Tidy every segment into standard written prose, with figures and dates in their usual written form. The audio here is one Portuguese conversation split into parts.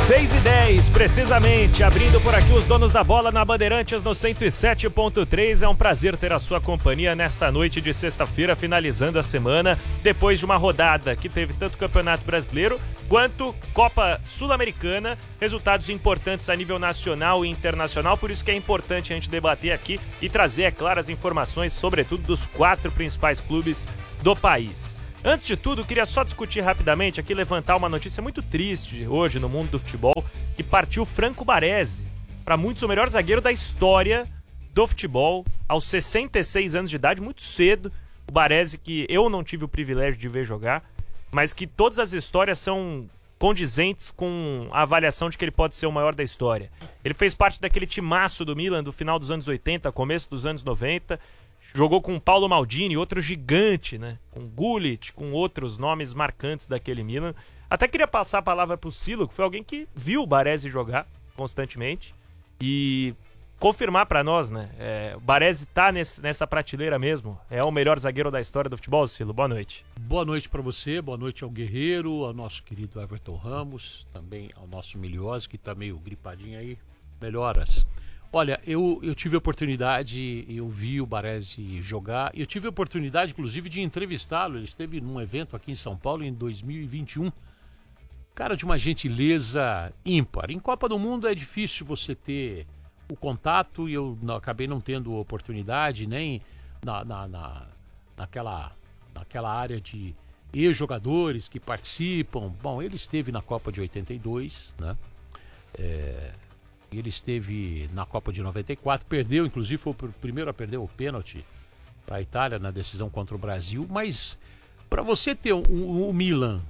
6h10, precisamente, abrindo por aqui os donos da bola na Bandeirantes no 107.3. É um prazer ter a sua companhia nesta noite de sexta-feira, finalizando a semana, depois de uma rodada que teve tanto Campeonato Brasileiro quanto Copa Sul-Americana, resultados importantes a nível nacional e internacional, por isso que é importante a gente debater aqui e trazer, é claro, as informações, sobretudo dos 4 principais clubes do país. Antes de tudo, queria só discutir rapidamente aqui, levantar uma notícia muito triste hoje no mundo do futebol, que partiu Franco Baresi, para muitos o melhor zagueiro da história do futebol, aos 66 anos de idade, muito cedo. O Baresi, que eu não tive o privilégio de ver jogar, mas que todas as histórias são condizentes com a avaliação de que ele pode ser o maior da história. Ele fez parte daquele timaço do Milan do final dos anos 80, começo dos anos 90, jogou com Paulo Maldini, outro gigante, né? Com Gullit, com outros nomes marcantes daquele Milan. Até queria passar a palavra pro Silo, que foi alguém que viu o Baresi jogar constantemente e confirmar pra nós, né? O Baresi tá nessa prateleira mesmo. É o melhor zagueiro da história do futebol, Silo. Boa noite. Boa noite pra você, boa noite ao Guerreiro, ao nosso querido Everton Ramos, também ao nosso Miliose, que tá meio gripadinho aí. Melhoras. Olha, eu tive a oportunidade, eu vi o Baresi jogar, eu tive a oportunidade, inclusive, de entrevistá-lo. Ele esteve num evento aqui em São Paulo em 2021. Cara de uma gentileza ímpar. Em Copa do Mundo é difícil você ter o contato e eu acabei não tendo oportunidade nem naquela área de ex-jogadores que participam. Bom, ele esteve na Copa de 82, né? Ele esteve na Copa de 94, perdeu, inclusive foi o primeiro a perder o pênalti para a Itália na decisão contra o Brasil, mas para você ter o Milan,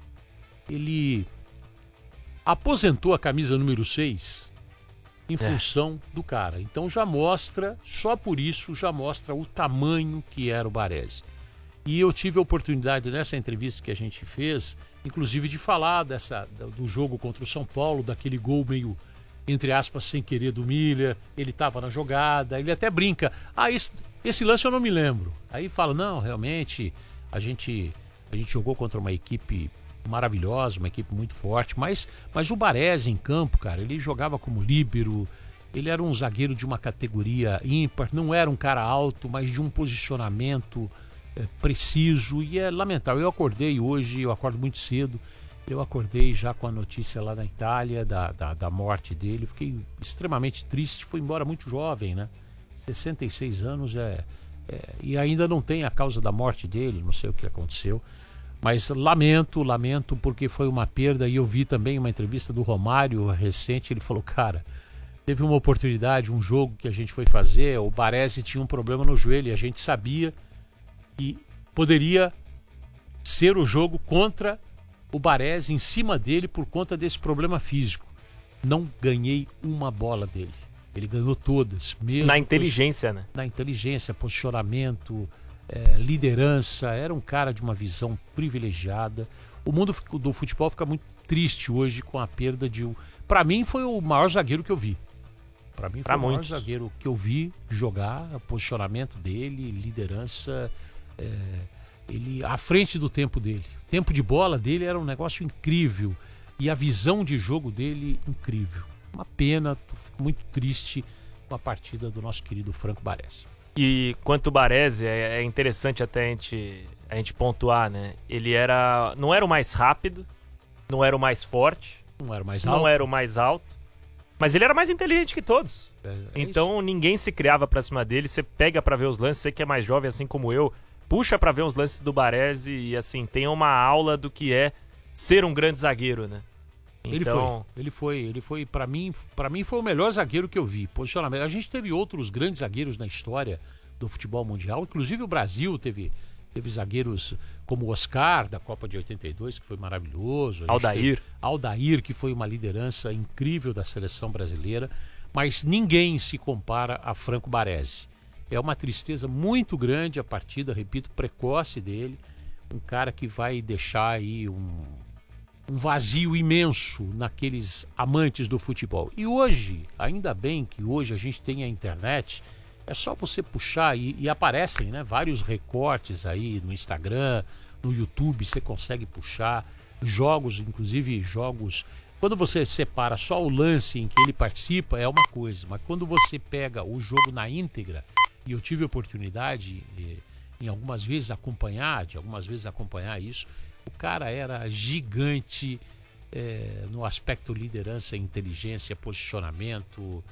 ele aposentou a camisa número 6 em função do cara, então já mostra, só por isso já mostra o tamanho que era o Baresi. E eu tive a oportunidade nessa entrevista que a gente fez, inclusive de falar do jogo contra o São Paulo, daquele gol meio, entre aspas, sem querer do Miller. Ele estava na jogada, ele até brinca, esse lance eu não me lembro. Aí fala, não, realmente a gente jogou contra uma equipe maravilhosa, uma equipe muito forte, mas o Baresi em campo, cara, ele jogava como líbero, ele era um zagueiro de uma categoria ímpar, não era um cara alto, mas de um posicionamento preciso, e é lamentável. Eu acordei hoje, eu acordo muito cedo, eu acordei já com a notícia lá na Itália da morte dele. Fiquei extremamente triste, foi embora muito jovem, né? 66 anos e ainda não tem a causa da morte dele, não sei o que aconteceu. Mas lamento, porque foi uma perda. E eu vi também uma entrevista do Romário recente, ele falou, cara, teve uma oportunidade, um jogo que a gente foi fazer, o Baresi tinha um problema no joelho e a gente sabia que poderia ser o jogo contra o Baresi, em cima dele, por conta desse problema físico. Não ganhei uma bola dele. Ele ganhou todas. Mesmo na inteligência, né? Na inteligência, posicionamento, liderança. Era um cara de uma visão privilegiada. O mundo do futebol fica muito triste hoje com a perda de um... Para mim foi o maior zagueiro que eu vi. Para mim foi o maior zagueiro que eu vi jogar. O posicionamento dele, liderança... ele à frente do tempo dele. O tempo de bola dele era um negócio incrível e a visão de jogo dele incrível. Uma pena, fico muito triste com a partida do nosso querido Franco Baresi. E quanto o Baresi, é interessante até a gente pontuar, né? Ele não era o mais rápido, não era o mais forte, não era o mais alto, mas ele era mais inteligente que todos. Então isso. Ninguém se criava pra cima dele. Você pega pra ver os lances, você que é mais jovem assim como eu, puxa pra ver os lances do Baresi e assim, tem uma aula do que é ser um grande zagueiro, né? Então... Ele foi, pra mim foi o melhor zagueiro que eu vi, posicionamento. A gente teve outros grandes zagueiros na história do futebol mundial, inclusive o Brasil teve zagueiros como o Oscar, da Copa de 82, que foi maravilhoso. Aldair, que foi uma liderança incrível da seleção brasileira, mas ninguém se compara a Franco Baresi. É uma tristeza muito grande a partida, repito, precoce dele. Um cara que vai deixar aí um vazio imenso naqueles amantes do futebol. E hoje, ainda bem que hoje a gente tem a internet, é só você puxar e aparecem, né, vários recortes aí no Instagram, no YouTube, você consegue puxar jogos, inclusive jogos Quando você separa só o lance em que ele participa, é uma coisa. Mas quando você pega o jogo na íntegra, e eu tive a oportunidade, em algumas vezes acompanhar isso, o cara era gigante no aspecto liderança, inteligência, posicionamento.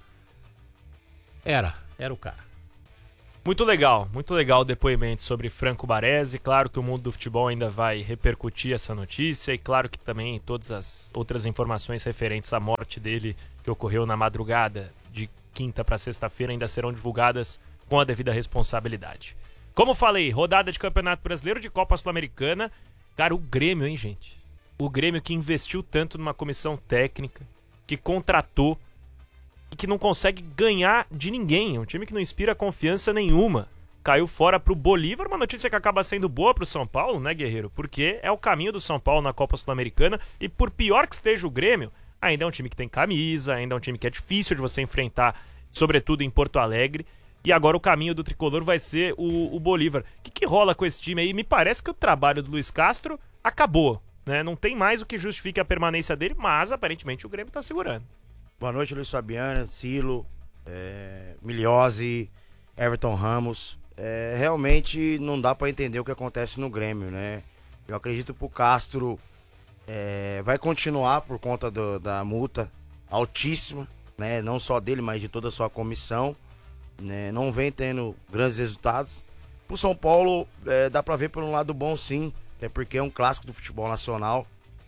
Era o cara. Muito legal o depoimento sobre Franco Baresi. Claro que o mundo do futebol ainda vai repercutir essa notícia e claro que também todas as outras informações referentes à morte dele que ocorreu na madrugada de quinta para sexta-feira ainda serão divulgadas com a devida responsabilidade. Como falei, rodada de Campeonato Brasileiro, de Copa Sul-Americana. Cara, o Grêmio, hein, gente? O Grêmio que investiu tanto numa comissão técnica, que contratou e que não consegue ganhar de ninguém. É um time que não inspira confiança nenhuma. Caiu fora pro Bolívar, uma notícia que acaba sendo boa pro São Paulo, né, Guerreiro? Porque é o caminho do São Paulo na Copa Sul-Americana e por pior que esteja o Grêmio, ainda é um time que tem camisa, ainda é um time que é difícil de você enfrentar, sobretudo em Porto Alegre. E agora o caminho do tricolor vai ser o Bolívar. O que rola com esse time aí? Me parece que o trabalho do Luiz Castro acabou, né? Não tem mais o que justifique a permanência dele, mas aparentemente o Grêmio tá segurando. Boa noite, Luiz Fabiano, Silo, Miliose, Everton Ramos. Realmente não dá pra entender o que acontece no Grêmio, né? Eu acredito que o Castro vai continuar por conta da multa altíssima, né? Não só dele, mas de toda a sua comissão, né? Não vem tendo grandes resultados. Pro São Paulo, dá pra ver por um lado bom, sim, até porque é um clássico do futebol nacional,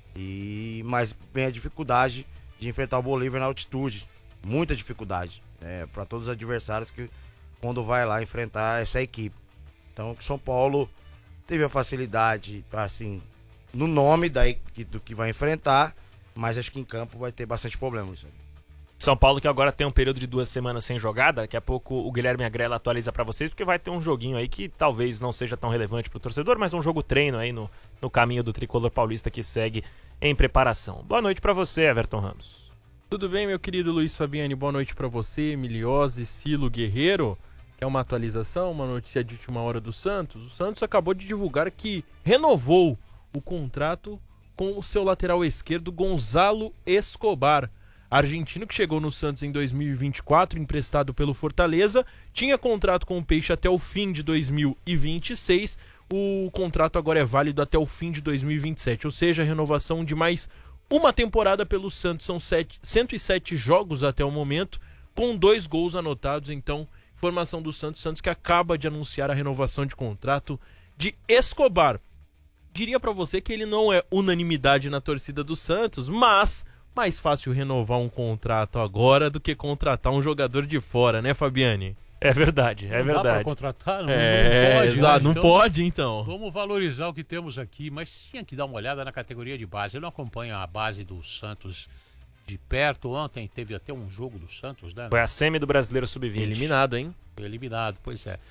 mas vem a dificuldade de enfrentar o Bolívar na altitude, muita dificuldade para todos os adversários que quando vai lá enfrentar essa equipe. Então o São Paulo teve a facilidade assim no nome do que vai enfrentar, mas acho que em campo vai ter bastante problema. São Paulo que agora tem um período de 2 semanas sem jogada, daqui a pouco o Guilherme Agrela atualiza pra vocês, porque vai ter um joguinho aí que talvez não seja tão relevante pro torcedor, mas um jogo treino aí no caminho do tricolor paulista que segue em preparação. Boa noite pra você, Everton Ramos. Tudo bem, meu querido Luiz Fabiani? Boa noite pra você, Miliose, Silo, Guerreiro. É uma atualização, uma notícia de última hora do Santos. O Santos acabou de divulgar que renovou o contrato com o seu lateral esquerdo, Gonzalo Escobar. Argentino que chegou no Santos em 2024, emprestado pelo Fortaleza, tinha contrato com o Peixe até o fim de 2026, o contrato agora é válido até o fim de 2027, ou seja, a renovação de mais uma temporada pelo Santos, são 107 jogos até o momento, com 2 gols anotados, então, informação do Santos que acaba de anunciar a renovação de contrato de Escobar. Diria pra você que ele não é unanimidade na torcida do Santos, mas mais fácil renovar um contrato agora do que contratar um jogador de fora, né, Fabiani? É verdade, é não verdade. Dá pra contratar? Não pode. Exato, Né? não pode, então. Vamos valorizar o que temos aqui, mas tinha que dar uma olhada na categoria de base. Eu não acompanho a base do Santos de perto. Ontem teve até um jogo do Santos, né? Foi a semi do Brasileiro Sub-20. Eliminado, hein? Foi eliminado, pois é.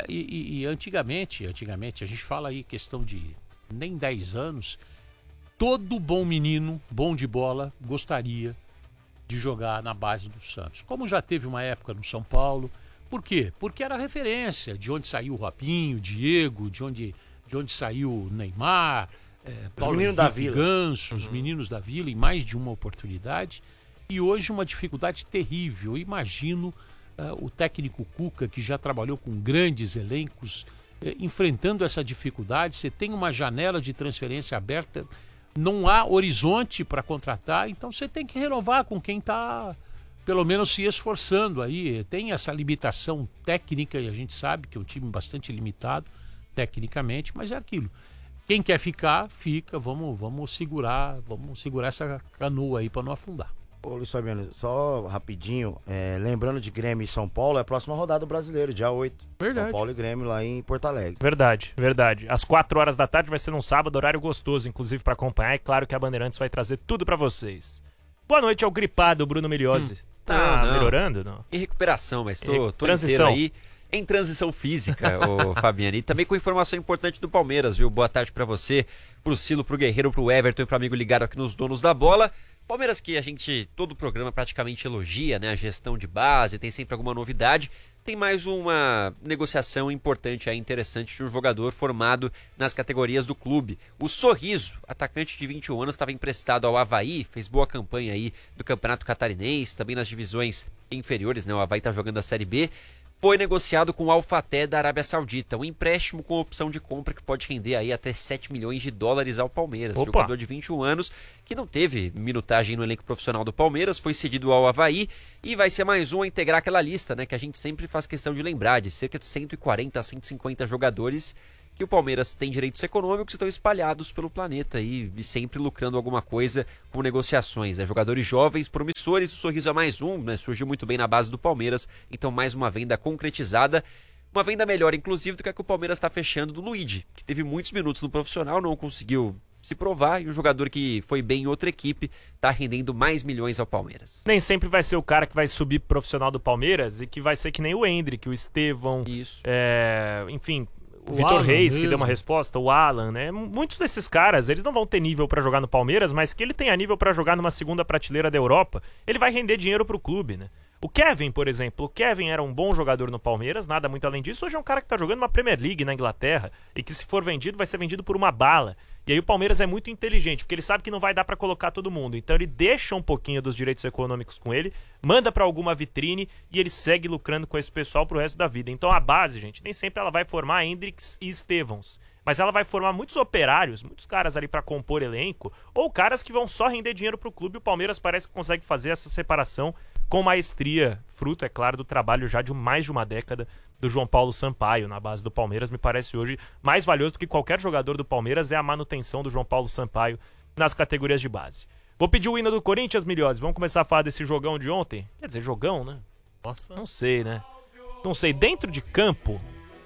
E antigamente, a gente fala aí questão de nem 10 anos, todo bom menino, bom de bola, gostaria de jogar na base do Santos. Como já teve uma época no São Paulo. Por quê? Porque era referência de onde saiu o Rapinho, Diego, de onde saiu o Neymar, Paulo meninos da Vila. Ganso, os meninos da Vila, em mais de uma oportunidade. E hoje uma dificuldade terrível. Eu imagino o técnico Cuca, que já trabalhou com grandes elencos, enfrentando essa dificuldade. Você tem uma janela de transferência aberta, não há horizonte para contratar, então você tem que renovar com quem está pelo menos se esforçando aí. Tem essa limitação técnica e a gente sabe que é um time bastante limitado tecnicamente, mas é aquilo. Quem quer ficar, fica. Vamos segurar essa canoa aí para não afundar. Ô Luiz Fabiano, só rapidinho, lembrando de Grêmio e São Paulo, é a próxima rodada do Brasileiro, dia 8. Verdade. São Paulo e Grêmio lá em Porto Alegre. Verdade. Às 4 horas da tarde vai ser num sábado, horário gostoso, inclusive para acompanhar. É claro que a Bandeirantes vai trazer tudo para vocês. Boa noite ao gripado Bruno Miliose. Tá melhorando? Não? Em recuperação, mas tô transição. inteiro aí. Em transição física, ô Fabiani. E também com informação importante do Palmeiras, viu? Boa tarde pra você, pro Silo, pro Guerreiro, pro Everton e pro amigo ligado aqui nos Donos da Bola. Palmeiras que a gente, todo o programa praticamente elogia, né? A gestão de base, tem sempre alguma novidade. tem mais uma negociação importante, interessante, de um jogador formado nas categorias do clube. O Sorriso, atacante de 21 anos, estava emprestado ao Avaí, fez boa campanha aí do Campeonato Catarinense, também nas divisões inferiores, né? O Avaí está jogando a Série B. Foi negociado com o Al-Fateh da Arábia Saudita, um empréstimo com opção de compra que pode render aí até 7 milhões de dólares ao Palmeiras. Opa. Jogador de 21 anos que não teve minutagem no elenco profissional do Palmeiras, foi cedido ao Avaí e vai ser mais um a integrar aquela lista, né, que a gente sempre faz questão de lembrar, de cerca de 140 a 150 jogadores que o Palmeiras tem direitos econômicos e estão espalhados pelo planeta aí, e sempre lucrando alguma coisa com negociações. Né? Jogadores jovens, promissores, o Sorriso é mais um, né? Surgiu muito bem na base do Palmeiras, então mais uma venda concretizada. Uma venda melhor, inclusive, do que a que o Palmeiras está fechando do Luigi, que teve muitos minutos no profissional, não conseguiu se provar, e um jogador que foi bem em outra equipe está rendendo mais milhões ao Palmeiras. Nem sempre vai ser o cara que vai subir pro profissional do Palmeiras e que vai ser que nem o Hendrick, o Estevão, Isso. Enfim... O O Vitor Alan Reis, que mesmo. deu uma resposta, o Alan, né? Muitos desses caras, eles não vão ter nível pra jogar no Palmeiras, mas que ele tenha nível pra jogar numa segunda prateleira da Europa, ele vai render dinheiro pro clube, né? O Kevin, por exemplo, o Kevin era um bom jogador no Palmeiras, nada muito além disso. Hoje é um cara que tá jogando uma Premier League na Inglaterra e que, se for vendido, vai ser vendido por uma bala. E aí o Palmeiras é muito inteligente, porque ele sabe que não vai dar pra colocar todo mundo. Então ele deixa um pouquinho dos direitos econômicos com ele, manda pra alguma vitrine e ele segue lucrando com esse pessoal pro resto da vida. Então a base, gente, nem sempre ela vai formar Hendricks e Estevãos, mas ela vai formar muitos operários, muitos caras ali pra compor elenco, ou caras que vão só render dinheiro pro clube. E o Palmeiras parece que consegue fazer essa separação com maestria, fruto, é claro, do trabalho já de mais de uma década do João Paulo Sampaio na base do Palmeiras. Me parece hoje mais valioso do que qualquer jogador do Palmeiras é a manutenção do João Paulo Sampaio nas categorias de base. Vou pedir o hino do Corinthians, Milhose. Vamos começar a falar desse jogão de ontem? Quer dizer, jogão, né? Nossa. Não sei, né? Não sei. Dentro de campo...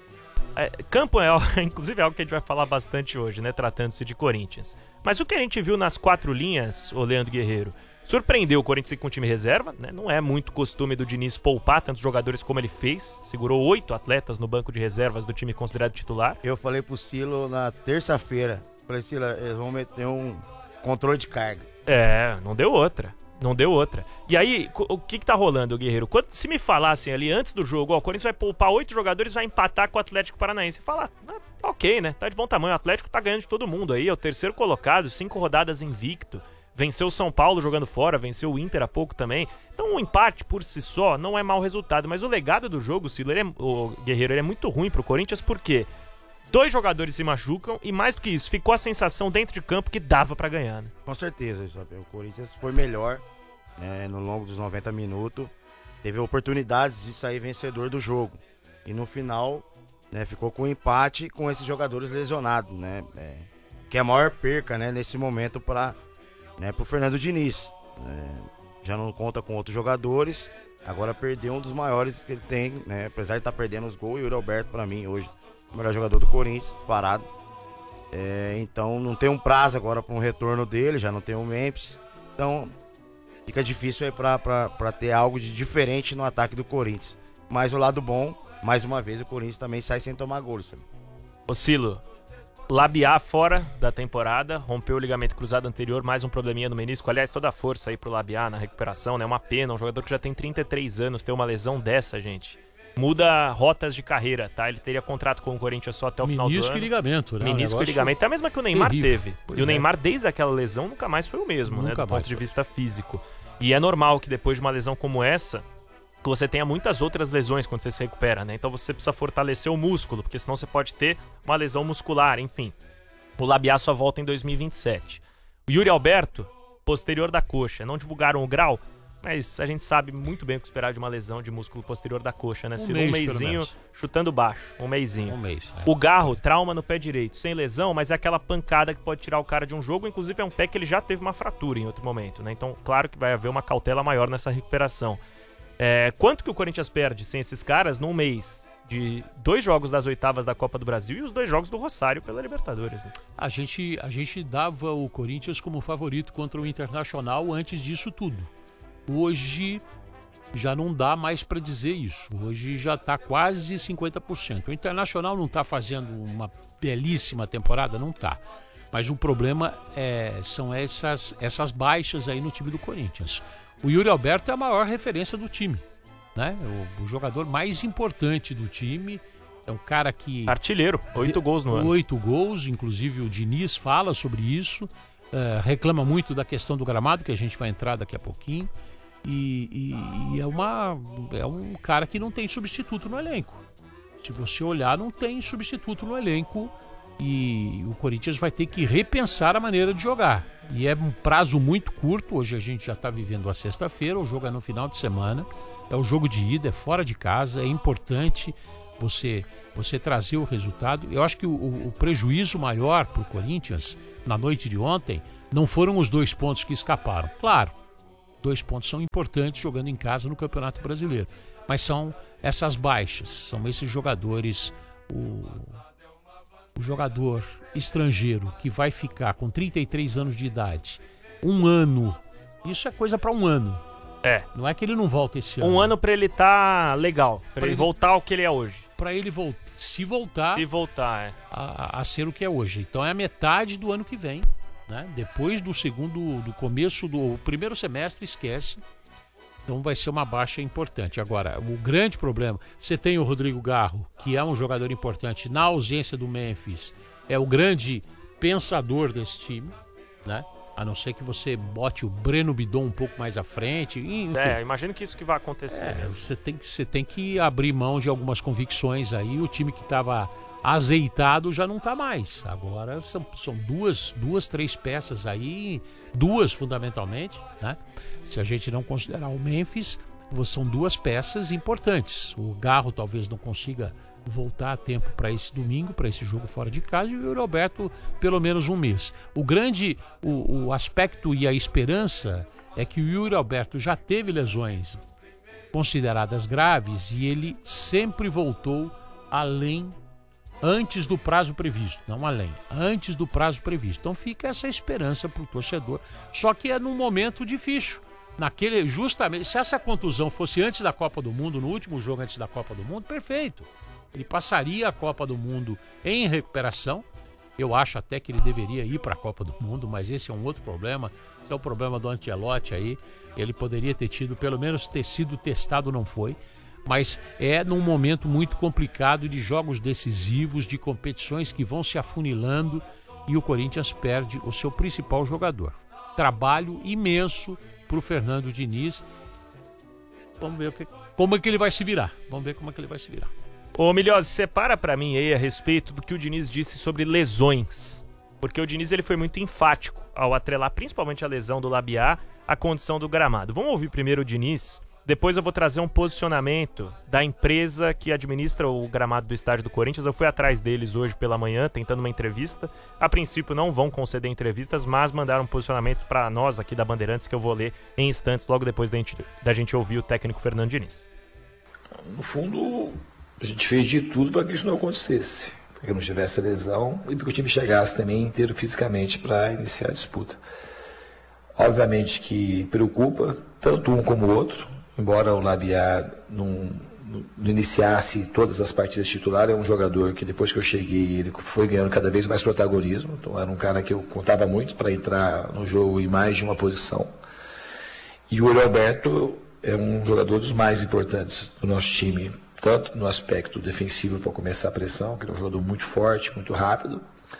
campo é, inclusive, é algo que a gente vai falar bastante hoje, né? Tratando-se de Corinthians. Mas o que a gente viu nas quatro linhas, ô Leandro Guerreiro, surpreendeu o Corinthians com o time reserva, né? Não é muito costume do Diniz poupar tantos jogadores como ele fez. Segurou 8 atletas no banco de reservas do time considerado titular. Eu falei pro Silo na terça-feira. Falei, Silo, eles vão meter um controle de carga. Não deu outra. Não deu outra. E aí, o que tá rolando, Guerreiro? Se me falassem ali antes do jogo, ó, o Corinthians vai poupar 8 jogadores e vai empatar com o Atlético Paranaense. Falar, ok, né? Tá de bom tamanho. O Atlético tá ganhando de todo mundo aí. É o terceiro colocado, 5 rodadas invicto. Venceu o São Paulo jogando fora, venceu o Inter há pouco também. Então o empate por si só não é mau resultado. Mas o legado do jogo, Silo, o Guerreiro, ele é muito ruim pro Corinthians porque 2 jogadores se machucam e, mais do que isso, ficou a sensação dentro de campo que dava pra ganhar, né? Com certeza, o Corinthians foi melhor, né, no longo dos 90 minutos. Teve oportunidades de sair vencedor do jogo. E no final, né, ficou com um empate com esses jogadores lesionados, né? Que é a maior perca, né, nesse momento para... Né, pro Fernando Diniz, já não conta com outros jogadores, agora perdeu um dos maiores que ele tem, né, apesar de estar perdendo os gols. E o Yuri Alberto, para mim, hoje, o melhor jogador do Corinthians, disparado. Então não tem um prazo agora para um retorno dele, já não tem o Memphis, então fica difícil aí para ter algo de diferente no ataque do Corinthians. Mas o lado bom, mais uma vez, o Corinthians também sai sem tomar gol, sabe? Ô Silo, Labiá fora da temporada, rompeu o ligamento cruzado anterior, mais um probleminha no menisco. Aliás, toda a força aí pro Labiá na recuperação, né? Uma pena, um jogador que já tem 33 anos ter uma lesão dessa, gente. Muda rotas de carreira, tá? Ele teria contrato com o Corinthians só até o final do ano. Menisco e ligamento, né? Menisco e ligamento. É a mesma que o Neymar teve. Pois E o Neymar, desde aquela lesão, nunca mais foi o mesmo, né? Do ponto de vista físico. E é normal que depois de uma lesão como essa, que você tenha muitas outras lesões quando você se recupera, né? Então você precisa fortalecer o músculo, porque senão você pode ter uma lesão muscular, enfim. O Labiá só volta em 2027. O Yuri Alberto, posterior da coxa. Não divulgaram o grau, mas a gente sabe muito bem o que esperar de uma lesão de músculo posterior da coxa, né? Um meizinho chutando baixo, um meizinho. Um mês. O Garro, trauma no pé direito, sem lesão, mas é aquela pancada que pode tirar o cara de um jogo. Inclusive é um pé que ele já teve uma fratura em outro momento, né? Então, claro que vai haver uma cautela maior nessa recuperação. Quanto que o Corinthians perde sem esses caras num mês de 2 jogos das oitavas da Copa do Brasil e os 2 jogos do Rosário pela Libertadores, né? A gente dava o Corinthians como favorito contra o Internacional antes disso tudo. Hoje já não dá mais para dizer isso. Hoje já está quase 50%. O Internacional não está fazendo uma belíssima temporada? Não está. Mas o problema são essas baixas aí no time do Corinthians. O Yuri Alberto é a maior referência do time. né? O jogador mais importante do time. É um cara que... Artilheiro, 8 gols no ano. 8 gols, inclusive o Diniz fala sobre isso. Reclama muito da questão do gramado, que a gente vai entrar daqui a pouquinho. E é um cara que não tem substituto no elenco. Se você olhar, não tem substituto no elenco. E o Corinthians vai ter que repensar a maneira de jogar. E é um prazo muito curto. Hoje a gente já está vivendo a sexta-feira, o jogo é no final de semana. É o jogo de ida, é fora de casa, é importante você trazer o resultado. Eu acho que o prejuízo maior para o Corinthians na noite de ontem não foram os 2 pontos que escaparam. Claro, 2 pontos são importantes jogando em casa no Campeonato Brasileiro, mas são essas baixas, são esses jogadores, o jogador estrangeiro que vai ficar com 33 anos de idade, 1 ano, isso é coisa para 1 ano. Não é que ele não volta esse ano. 1 ano pra ele tá legal, pra ele voltar ao que ele é hoje. Pra ele se voltar a ser o que é hoje. Então é a metade do ano que vem, né? Depois do começo do primeiro semestre, esquece. Então vai ser uma baixa importante. Agora, o grande problema, você tem o Rodrigo Garro, que é um jogador importante na ausência do Memphis, é o grande pensador desse time, né? A não ser que você bote o Breno Bidon um pouco mais à frente. Enfim. Imagino que isso que vai acontecer. Você tem que abrir mão de algumas convicções aí. O time que estava azeitado já não está mais. Agora são 3 peças aí, 2 fundamentalmente, né? Se a gente não considerar o Memphis, são 2 peças importantes. O Garro talvez não consiga voltar a tempo para esse domingo, para esse jogo fora de casa, e o Roberto pelo menos 1 mês. O aspecto e a esperança é que o Yuri Alberto já teve lesões consideradas graves e ele sempre voltou antes do prazo previsto, não além, antes do prazo previsto. Então fica essa esperança para o torcedor, só que é num momento difícil. Justamente, se essa contusão fosse antes da Copa do Mundo, no último jogo antes da Copa do Mundo, perfeito. Ele passaria a Copa do Mundo em recuperação. Eu acho até que ele deveria ir para a Copa do Mundo, mas esse é um outro problema. Esse é o problema do Ancelotti aí. Ele poderia ter tido, pelo menos ter sido testado, não foi. Mas é num momento muito complicado de jogos decisivos, de competições que vão se afunilando e o Corinthians perde o seu principal jogador. Trabalho imenso para o Fernando Diniz. Vamos ver como é que ele vai se virar. Ô Milhose, separa pra mim aí a respeito do que o Diniz disse sobre lesões. Porque o Diniz ele foi muito enfático ao atrelar principalmente a lesão do Labiá à condição do gramado. Vamos ouvir primeiro o Diniz, depois eu vou trazer um posicionamento da empresa que administra o gramado do estádio do Corinthians. Eu fui atrás deles hoje pela manhã, tentando uma entrevista. A princípio não vão conceder entrevistas, mas mandaram um posicionamento pra nós aqui da Bandeirantes que eu vou ler em instantes, logo depois da gente ouvir o técnico Fernando Diniz. No fundo, a gente fez de tudo para que isso não acontecesse, para que não tivesse lesão e para que o time chegasse também inteiro fisicamente para iniciar a disputa. Obviamente que preocupa tanto um como o outro, embora o Labiá não iniciasse todas as partidas titular, é um jogador que depois que eu cheguei ele foi ganhando cada vez mais protagonismo, então era um cara que eu contava muito para entrar no jogo em mais de uma posição. E o Yuri Alberto é um jogador dos mais importantes do nosso time, tanto no aspecto defensivo para começar a pressão, que é um jogador muito forte, muito rápido,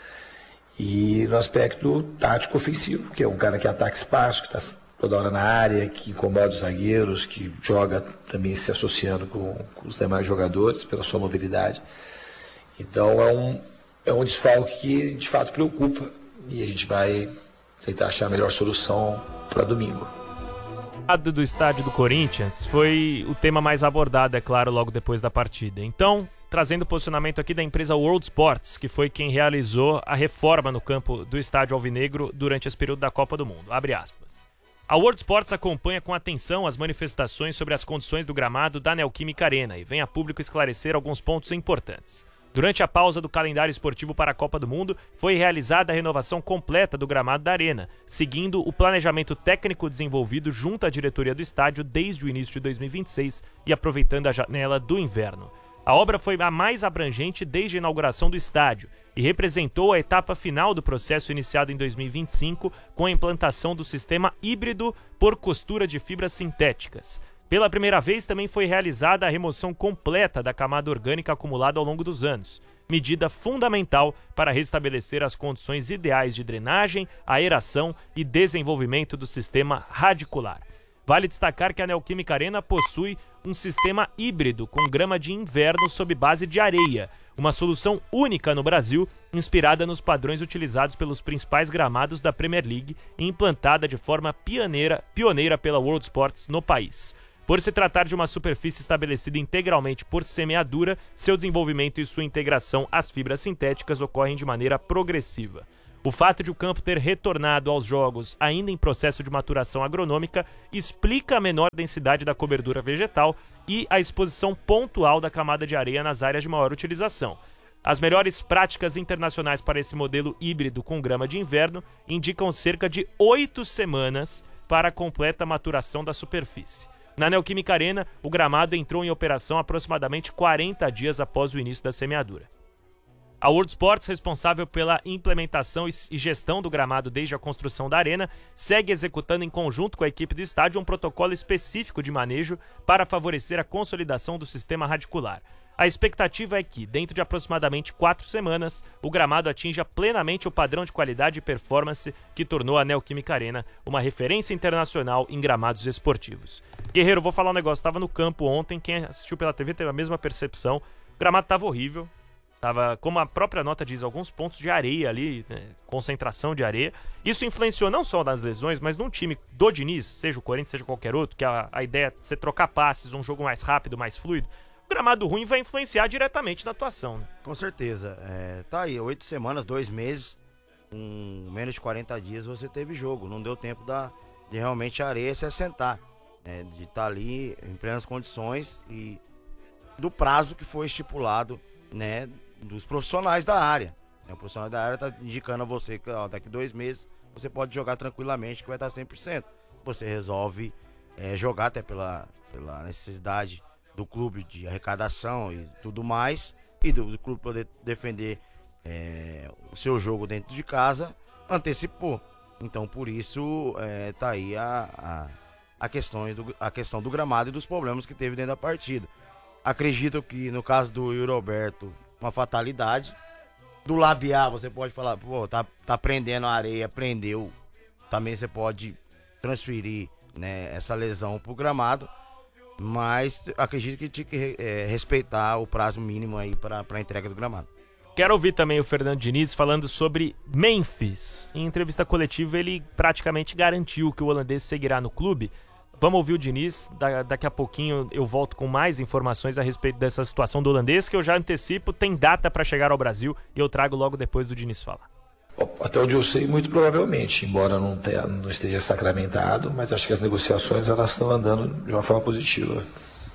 e no aspecto tático ofensivo, que é um cara que ataca espaço, que está toda hora na área, que incomoda os zagueiros, que joga também se associando com os demais jogadores pela sua mobilidade. Então é um desfalque que de fato preocupa e a gente vai tentar achar a melhor solução para domingo. Do estádio do Corinthians foi o tema mais abordado, é claro, logo depois da partida. Então, trazendo o posicionamento aqui da empresa World Sports, que foi quem realizou a reforma no campo do estádio alvinegro durante esse período da Copa do Mundo. Abre aspas. A World Sports acompanha com atenção as manifestações sobre as condições do gramado da Neoquímica Arena e vem a público esclarecer alguns pontos importantes. Durante a pausa do calendário esportivo para a Copa do Mundo, foi realizada a renovação completa do gramado da Arena, seguindo o planejamento técnico desenvolvido junto à diretoria do estádio desde o início de 2026 e aproveitando a janela do inverno. A obra foi a mais abrangente desde a inauguração do estádio e representou a etapa final do processo iniciado em 2025 com a implantação do sistema híbrido por costura de fibras sintéticas. Pela primeira vez também foi realizada a remoção completa da camada orgânica acumulada ao longo dos anos, medida fundamental para restabelecer as condições ideais de drenagem, aeração e desenvolvimento do sistema radicular. Vale destacar que a Neoquímica Arena possui um sistema híbrido com grama de inverno sob base de areia, uma solução única no Brasil, inspirada nos padrões utilizados pelos principais gramados da Premier League e implantada de forma pioneira pela World Sports no país. Por se tratar de uma superfície estabelecida integralmente por semeadura, seu desenvolvimento e sua integração às fibras sintéticas ocorrem de maneira progressiva. O fato de o campo ter retornado aos jogos ainda em processo de maturação agronômica explica a menor densidade da cobertura vegetal e a exposição pontual da camada de areia nas áreas de maior utilização. As melhores práticas internacionais para esse modelo híbrido com grama de inverno indicam cerca de 8 semanas para a completa maturação da superfície. Na Neoquímica Arena, o gramado entrou em operação aproximadamente 40 dias após o início da semeadura. A World Sports, responsável pela implementação e gestão do gramado desde a construção da arena, segue executando em conjunto com a equipe do estádio um protocolo específico de manejo para favorecer a consolidação do sistema radicular. A expectativa é que, dentro de aproximadamente 4 semanas, o gramado atinja plenamente o padrão de qualidade e performance que tornou a Neoquímica Arena uma referência internacional em gramados esportivos. Guerreiro, vou falar um negócio, estava no campo ontem, quem assistiu pela TV teve a mesma percepção, o gramado estava horrível. Tava, como a própria nota diz, alguns pontos de areia ali, né, concentração de areia. Isso influenciou não só nas lesões, mas num time do Diniz, seja o Corinthians, seja qualquer outro, que a ideia é você trocar passes, um jogo mais rápido, mais fluido. O gramado ruim vai influenciar diretamente na atuação, né? Com certeza. Tá aí, 8 semanas, 2 meses, com menos de 40 dias você teve jogo. Não deu tempo de realmente a areia se assentar, né, de estar ali em plenas condições e do prazo que foi estipulado, né, dos profissionais da área. O profissional da área está indicando a você que daqui 2 meses você pode jogar tranquilamente, que vai estar 100%. Você resolve jogar até pela necessidade do clube de arrecadação e tudo mais, e do clube poder defender o seu jogo dentro de casa, antecipou. Então, por isso, tá aí a questão do gramado e dos problemas que teve dentro da partida. Acredito que no caso do Yuri Alberto, uma fatalidade. Do labiar, você pode falar, pô, tá prendendo a areia, prendeu. Também você pode transferir, né, essa lesão pro gramado. Mas acredito que tinha que respeitar o prazo mínimo aí para a entrega do gramado. Quero ouvir também o Fernando Diniz falando sobre Memphis. Em entrevista coletiva, ele praticamente garantiu que o holandês seguirá no clube. Vamos ouvir o Diniz, daqui a pouquinho eu volto com mais informações a respeito dessa situação do holandês, que eu já antecipo, tem data para chegar ao Brasil e eu trago logo depois do Diniz falar. Até onde eu sei, muito provavelmente, embora não esteja sacramentado, mas acho que as negociações elas estão andando de uma forma positiva.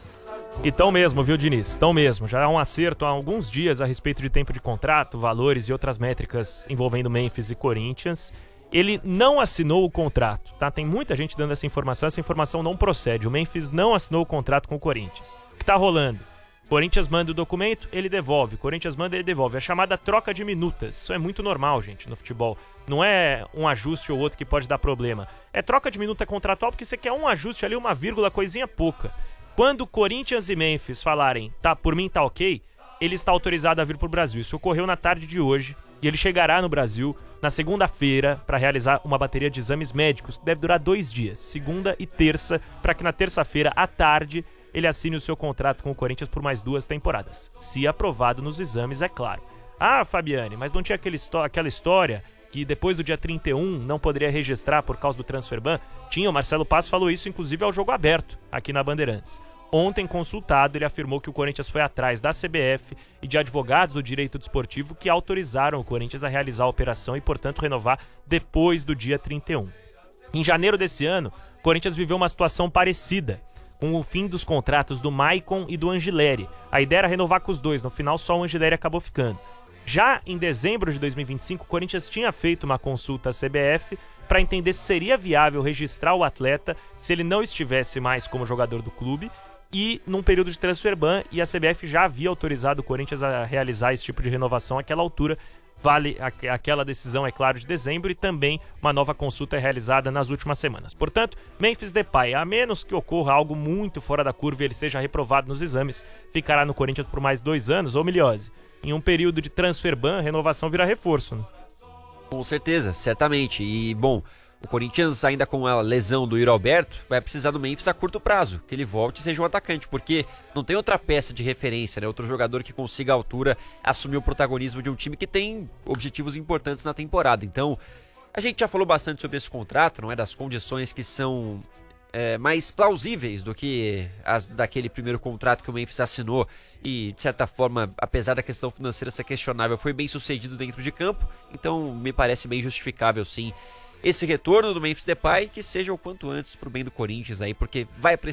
E tão mesmo, viu, Diniz? Tão mesmo. Já há um acerto há alguns dias a respeito de tempo de contrato, valores e outras métricas envolvendo Memphis e Corinthians. Ele não assinou o contrato, tá? Tem muita gente dando essa informação não procede. O Memphis não assinou o contrato com o Corinthians. O que tá rolando? Corinthians manda o documento, ele devolve. Corinthians manda, ele devolve. É a chamada troca de minutas. Isso é muito normal, gente, no futebol. Não é um ajuste ou outro que pode dar problema. É troca de minuta contratual porque você quer um ajuste ali, uma vírgula, coisinha pouca. Quando Corinthians e Memphis falarem, tá, por mim tá ok, ele está autorizado a vir pro Brasil. Isso ocorreu na tarde de hoje. E ele chegará no Brasil na segunda-feira para realizar uma bateria de exames médicos que deve durar 2 dias, segunda e terça, para que na terça-feira à tarde ele assine o seu contrato com o Corinthians por mais 2 temporadas, se aprovado nos exames, é claro. Ah, Fabiane, mas não tinha aquela história que depois do dia 31 não poderia registrar por causa do transfer ban? Tinha, o Marcelo Paz falou isso inclusive ao Jogo Aberto, aqui na Bandeirantes. Ontem, consultado, ele afirmou que o Corinthians foi atrás da CBF e de advogados do direito desportivo que autorizaram o Corinthians a realizar a operação e, portanto, renovar depois do dia 31. Em janeiro desse ano, o Corinthians viveu uma situação parecida, com o fim dos contratos do Maicon e do Angileri. A ideia era renovar com os dois, no final só o Angileri acabou ficando. Já em dezembro de 2025, o Corinthians tinha feito uma consulta à CBF para entender se seria viável registrar o atleta se ele não estivesse mais como jogador do clube e num período de transfer ban, e a CBF já havia autorizado o Corinthians a realizar esse tipo de renovação àquela altura, vale aquela decisão, é claro, de dezembro, e também uma nova consulta é realizada nas últimas semanas. Portanto, Memphis Depay, a menos que ocorra algo muito fora da curva e ele seja reprovado nos exames, ficará no Corinthians por mais 2 anos, ou Miliose. Em um período de transfer ban, a renovação vira reforço, né? Com certeza, certamente. E, bom, o Corinthians, ainda com a lesão do Yuri Alberto, vai precisar do Memphis a curto prazo, que ele volte e seja um atacante, porque não tem outra peça de referência, né? Outro jogador que consiga à altura assumir o protagonismo de um time que tem objetivos importantes na temporada. Então, a gente já falou bastante sobre esse contrato, não é? Das condições que são mais plausíveis do que as daquele primeiro contrato que o Memphis assinou e, de certa forma, apesar da questão financeira ser questionável, foi bem sucedido dentro de campo. Então, me parece bem justificável, sim, esse retorno do Memphis Depay, que seja o quanto antes pro bem do Corinthians aí, porque vai precisar